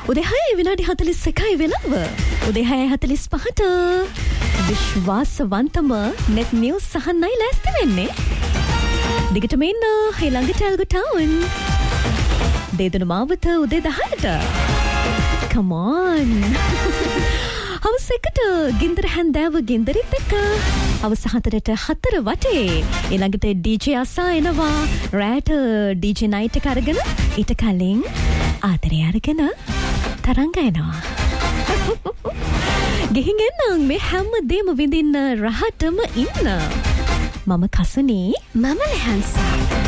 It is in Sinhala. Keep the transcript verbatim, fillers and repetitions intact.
උදේ හය විනාඩි හතළිස් එකයි වෙලාව. උදේ හය හතළිස් පහට විශ්වාසවන්තම net news සහනයි ලෑස්ති වෙන්නේ. දිගටම ඉන්න ඊළඟ ටෙල්ගෝ ටවුන්. දෙදෙනා මාවත උදේ දහයට. Come on. හවස එකට ගින්දර හැන්දෑව ගින්දරිත් එක්ක හවස හතරට හතර වටේ ඊළඟට ඩීජේ අසා එනවා. රෑට ඩීජේ නයිට් එක අරගෙන ඊට කලින් ආදරේ අරගෙන තරංග එනවා. ගිහින් එන්නම් මේ හැම දෙම විඳින්න රහටම ඉන්න. මම කසුනේ. මම ලෙහන්සා.